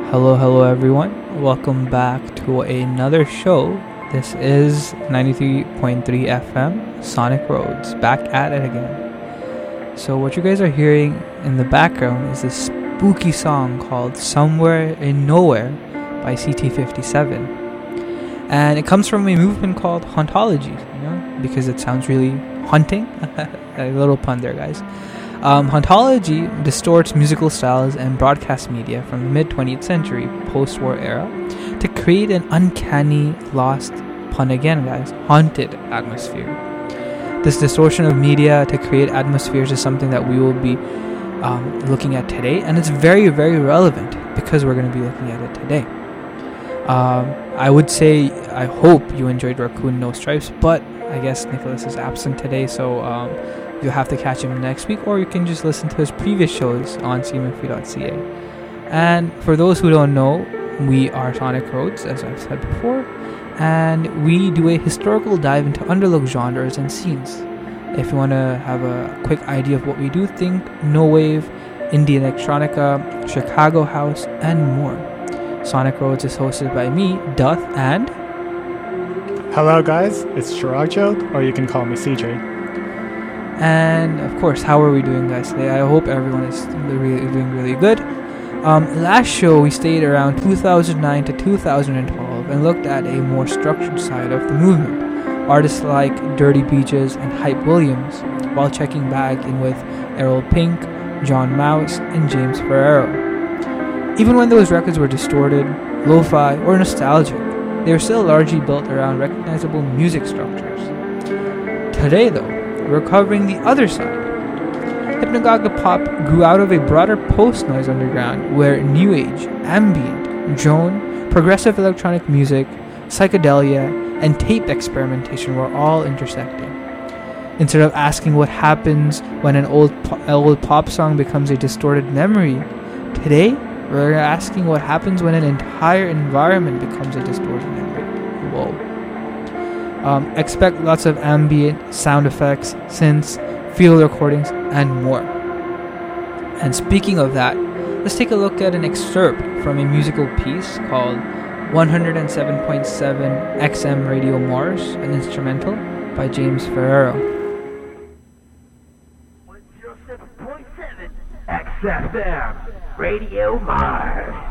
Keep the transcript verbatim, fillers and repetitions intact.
Hello, hello everyone. Welcome back to another show. This is ninety-three point three F M, Sonic Roads, back at it again. So what you guys are hearing in the background is this spooky song called Somewhere in Nowhere by C T fifty-seven. And it comes from a movement called Hauntology, you know, because it sounds really haunting. A little pun there, guys. Um, Hauntology distorts musical styles and broadcast media from the mid-twentieth century, post-war era, to create an uncanny, lost, pun again guys, haunted atmosphere. This distortion of media to create atmospheres is something that we will be um, looking at today, and it's very, very relevant because we're going to be looking at it today. Um, I would say, I hope you enjoyed Raccoon No Stripes, but I guess Nicholas is absent today, so um, you'll have to catch him next week, or you can just listen to his previous shows on c m f u dot c a. And for those who don't know, we are Sonic Roads, as I've said before, and we do a historical dive into underlooked genres and scenes. If you want to have a quick idea of what we do, think no wave, indie electronica, Chicago house, and more. Sonic Roads is hosted by me, Duth, and hello guys, it's Chirag Joke, or you can call me C J. And of course, how are we doing, guys, today? I hope everyone is really, doing really good. Um, last show, we stayed around two thousand nine to two thousand twelve and looked at a more structured side of the movement. Artists like Dirty Peaches and Hype Williams, while checking back in with Errol Pink, John Mouse, and James Ferrero. Even when those records were distorted, lo-fi, or nostalgic, they were still largely built around recognizable music structures. Today, though, we're covering the other side. Hypnagogic pop grew out of a broader post-noise underground where new age, ambient, drone, progressive electronic music, psychedelia, and tape experimentation were all intersecting. Instead of asking what happens when an old, po- old pop song becomes a distorted memory, today we're asking what happens when an entire environment becomes a distorted memory. Whoa. Um, expect lots of ambient sound effects, synths, field recordings, and more. And speaking of that, let's take a look at an excerpt from a musical piece called one oh seven point seven X M Radio Mars, an instrumental by James Ferrero. one oh seven point seven X F M Radio Mars.